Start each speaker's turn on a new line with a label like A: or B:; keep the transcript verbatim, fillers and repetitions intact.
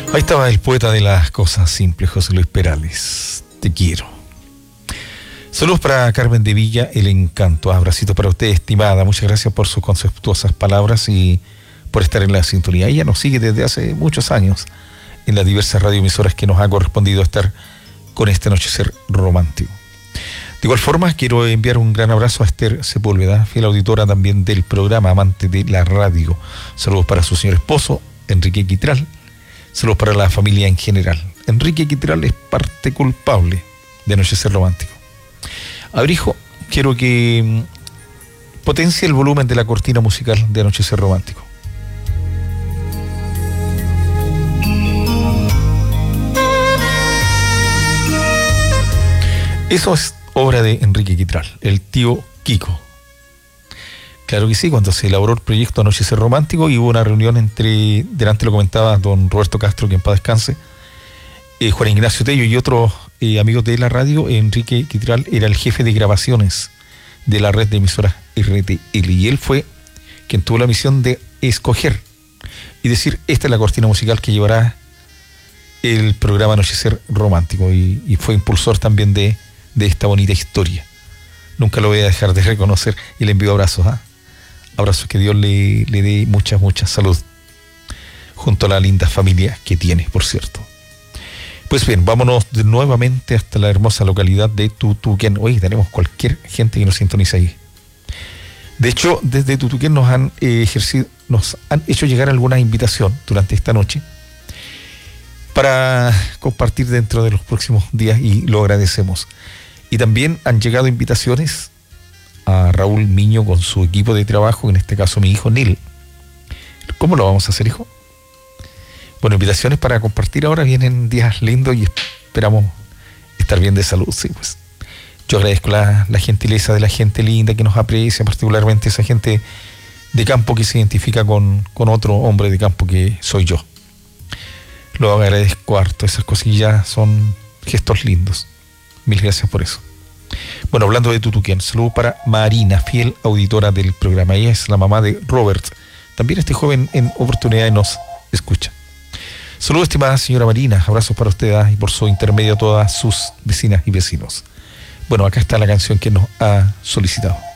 A: Ahí estaba el poeta de las cosas simples, José Luis Perales. Te quiero. Saludos para Carmen de Villa, El Encanto. Abracito para usted, estimada. Muchas gracias por sus conceptuosas palabras y por estar en la sintonía. Ella nos sigue desde hace muchos años en las diversas radioemisoras que nos ha correspondido estar con este anochecer romántico. De igual forma, quiero enviar un gran abrazo a Esther Sepúlveda, fiel auditora también del programa, amante de la radio. Saludos para su señor esposo, Enrique Quitral. Saludos para la familia en general. Enrique Quitral es parte culpable de Anochecer Romántico. A ver, hijo, quiero que potencie el volumen de la cortina musical de Anochecer Romántico. Eso es obra de Enrique Quitral, el tío Kiko. Claro que sí, cuando se elaboró el proyecto Anochecer Romántico y hubo una reunión entre, delante lo comentaba don Roberto Castro, que en paz descanse, eh, Juan Ignacio Tello y otros eh, amigos de la radio. Enrique Quitral era el jefe de grabaciones de la red de emisoras R T L y él fue quien tuvo la misión de escoger y decir, esta es la cortina musical que llevará el programa Anochecer Romántico, y, y fue impulsor también de, de esta bonita historia. Nunca lo voy a dejar de reconocer y le envío abrazos, ¿ah? Abrazos, que Dios le, le dé mucha, mucha salud, junto a la linda familia que tiene, por cierto. Pues bien, vámonos de nuevamente hasta la hermosa localidad de Tutuquén. Hoy tenemos cualquier gente que nos sintoniza ahí. De hecho, desde Tutuquén nos han eh, ejercido, nos han hecho llegar alguna invitación durante esta noche para compartir dentro de los próximos días, y lo agradecemos. Y también han llegado invitaciones a Raúl Miño con su equipo de trabajo, en este caso mi hijo Neil. ¿Cómo lo vamos a hacer, hijo? Bueno, invitaciones para compartir ahora. Vienen días lindos y esperamos estar bien de salud, sí, pues. Yo agradezco la, la gentileza de la gente linda que nos aprecia, particularmente esa gente de campo que se identifica con, con otro hombre de campo que soy yo. Lo agradezco harto, esas cosillas son gestos lindos. Mil gracias por eso. Bueno, hablando de Tutuquén, saludo para Marina, fiel auditora del programa. Ella es la mamá de Robert. También este joven en oportunidad nos escucha. Saludos, estimada señora Marina. Abrazos para usted, ¿eh? Y por su intermedio a todas sus vecinas y vecinos. Bueno, acá está la canción que nos ha solicitado.